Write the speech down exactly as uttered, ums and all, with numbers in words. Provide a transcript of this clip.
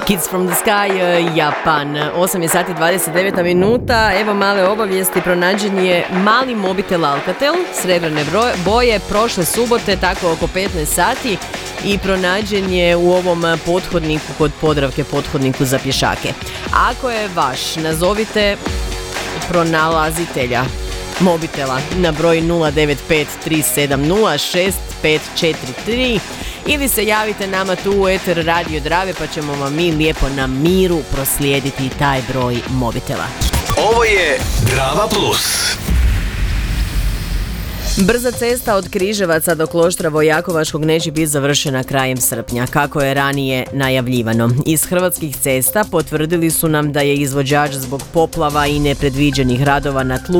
Kids from the Sky, Japan. osam je sati dvadeset devet minuta. Evo male obavijesti. Pronađen je mali mobitel Alcatel srebrne boje prošle subote, tako oko petnaest sati, i pronađen je u ovom pothodniku kod Podravke, pothodniku za pješake. Ako je vaš, nazovite pronalazitelja mobitela na broj nula devet pet tri sedam nula šest pet četiri tri ili se javite nama tu u Eter Radio Drave, pa ćemo vam mi lijepo na miru proslijediti taj broj mobitela. Ovo je Drava Plus. Brza cesta od Križevaca do Kloštra Vojakovačkog neće biti završena krajem srpnja, kako je ranije najavljivano. Iz Hrvatskih cesta potvrdili su nam da je izvođač zbog poplava i nepredviđenih radova na tlu